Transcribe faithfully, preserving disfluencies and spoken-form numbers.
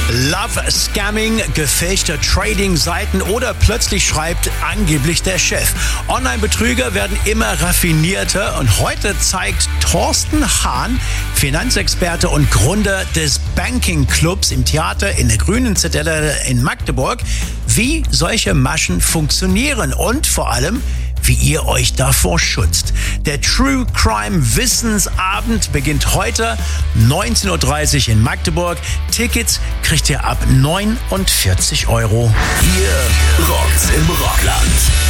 Love Scamming, gefälschte Trading-Seiten oder plötzlich schreibt angeblich der Chef. Online-Betrüger werden immer raffinierter und heute zeigt Thorsten Hahn, Finanzexperte und Gründer des Banking Clubs im Theater in der Grünen Zitadelle in Magdeburg, wie solche Maschen funktionieren und vor allem, wie ihr euch davor schützt. Der True Crime Wissensabend beginnt heute neunzehn Uhr dreißig in Magdeburg. Tickets kriegt ihr ab neunundvierzig Euro. Hier rockt's im Rockland.